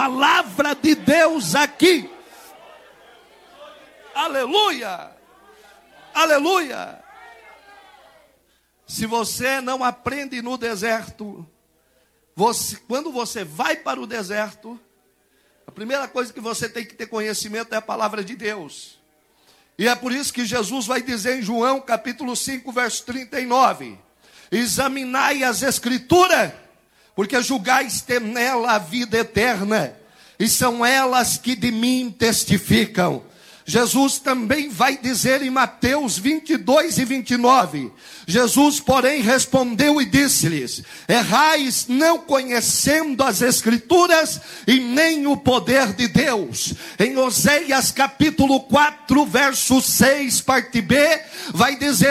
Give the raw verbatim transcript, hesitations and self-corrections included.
palavra de Deus aqui. Aleluia! Aleluia! Se você não aprende no deserto, você, quando você vai para o deserto, a primeira coisa que você tem que ter conhecimento é a palavra de Deus. E é por isso que Jesus vai dizer em João capítulo cinco, verso trinta e nove: examinai as escrituras, porque julgais ter nela a vida eterna, e são elas que de mim testificam. Jesus também vai dizer em Mateus vinte e dois e vinte e nove: Jesus, porém, respondeu e disse-lhes: errais não conhecendo as escrituras e nem o poder de Deus. Em Oséias capítulo quatro, verso seis, parte B, vai dizer: